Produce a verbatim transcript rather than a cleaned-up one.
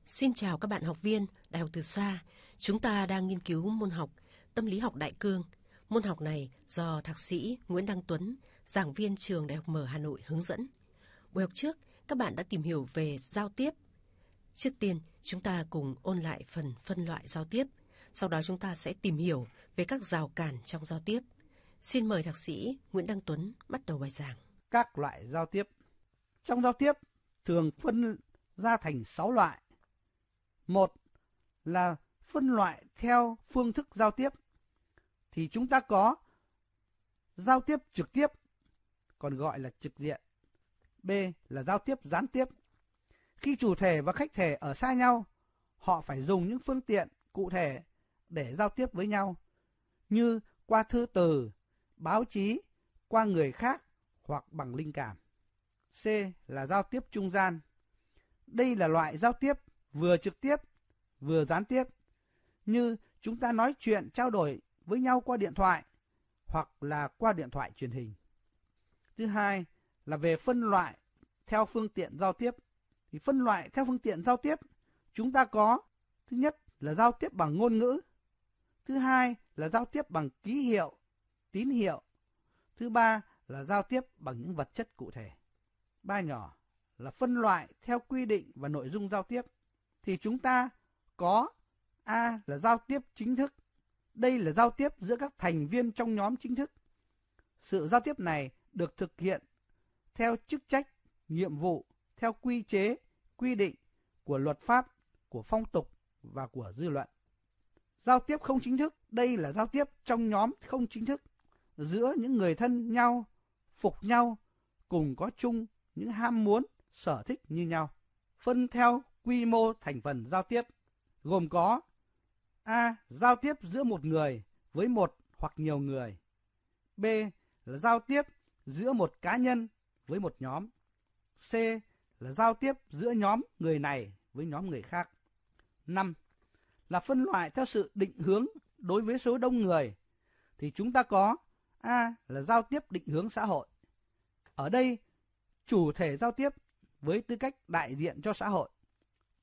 Xin chào các bạn học viên Đại học Từ Xa. Chúng ta đang nghiên cứu môn học Tâm lý học đại cương. Môn học này do Thạc sĩ Nguyễn Đăng Tuấn, giảng viên trường Đại học Mở Hà Nội hướng dẫn. Buổi học trước, các bạn đã tìm hiểu về giao tiếp. Trước tiên, chúng ta cùng ôn lại phần phân loại giao tiếp. Sau đó chúng ta sẽ tìm hiểu về các rào cản trong giao tiếp. Xin mời Thạc sĩ Nguyễn Đăng Tuấn bắt đầu bài giảng. Các loại giao tiếp. Trong giao tiếp thường phân ra thành sáu loại. Một là phân loại theo phương thức giao tiếp. Thì chúng ta có giao tiếp trực tiếp, còn gọi là trực diện. B là giao tiếp gián tiếp. Khi chủ thể và khách thể ở xa nhau, họ phải dùng những phương tiện cụ thể để giao tiếp với nhau, như qua thư từ, báo chí, qua người khác hoặc bằng linh cảm. C là giao tiếp trung gian. Đây là loại giao tiếp vừa trực tiếp, vừa gián tiếp, như chúng ta nói chuyện trao đổi với nhau qua điện thoại hoặc là qua điện thoại truyền hình. Thứ hai là về phân loại theo phương tiện giao tiếp. Thì phân loại theo phương tiện giao tiếp, chúng ta có thứ nhất là giao tiếp bằng ngôn ngữ, thứ hai là giao tiếp bằng ký hiệu, tín hiệu, thứ ba là giao tiếp bằng những vật chất cụ thể. Ba nhỏ là phân loại theo quy định và nội dung giao tiếp. Thì chúng ta có A là giao tiếp chính thức. Đây là giao tiếp giữa các thành viên trong nhóm chính thức. Sự giao tiếp này được thực hiện theo chức trách, nhiệm vụ, theo quy chế, quy định của luật pháp, của phong tục và của dư luận. Giao tiếp không chính thức, đây là giao tiếp trong nhóm không chính thức, giữa những người thân nhau, phục nhau, cùng có chung những ham muốn, sở thích như nhau. Phân theo quy mô thành phần giao tiếp, gồm có A. Giao tiếp giữa một người với một hoặc nhiều người. B. Là giao tiếp giữa một cá nhân với một nhóm. C. Là giao tiếp giữa nhóm người này với nhóm người khác. Năm. Là phân loại theo sự định hướng đối với số đông người. Thì chúng ta có A. Là giao tiếp định hướng xã hội. Ở đây, chủ thể giao tiếp với tư cách đại diện cho xã hội.